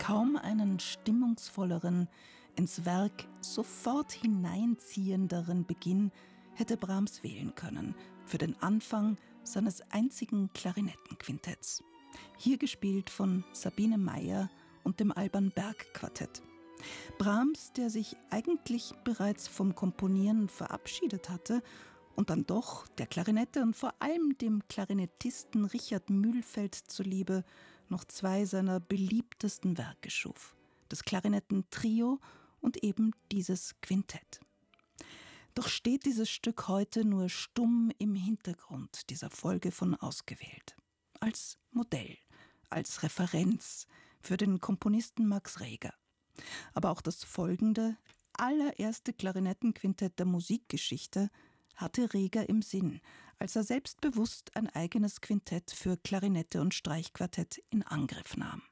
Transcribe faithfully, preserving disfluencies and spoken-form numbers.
Kaum einen stimmungsvolleren, ins Werk sofort hineinziehenderen Beginn hätte Brahms wählen können für den Anfang seines einzigen Klarinettenquintetts. Hier gespielt von Sabine Meyer und dem Alban Berg Quartett. Brahms, der sich eigentlich bereits vom Komponieren verabschiedet hatte und dann doch der Klarinette und vor allem dem Klarinettisten Richard Mühlfeld zuliebe noch zwei seiner beliebtesten Werke schuf: das Klarinettentrio und eben dieses Quintett. Doch steht dieses Stück heute nur stumm im Hintergrund dieser Folge von Ausgewählt. Als Modell, als Referenz für den Komponisten Max Reger. Aber auch das folgende, allererste Klarinettenquintett der Musikgeschichte hatte Reger im Sinn, als er selbstbewusst ein eigenes Quintett für Klarinette und Streichquartett in Angriff nahm.